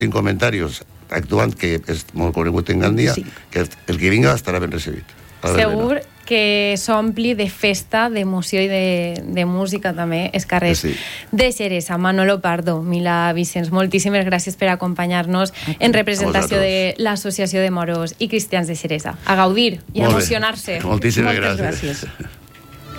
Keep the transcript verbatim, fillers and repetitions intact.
cinc comentaris actuant, que és molt conegut en Gandia, sí. que el que vinga estarà ben recibit. Segur que s'ompli de festa, d'emoció i de, de música també els carrers sí. de Xeresa. Manolo Pardo, Milà Vicenç, moltíssimes gràcies per acompanyar-nos en representació de l'Associació de Moros i Cristians de Xeresa. A gaudir i a emocionar-se. Moltíssimes Moltes gràcies. gràcies.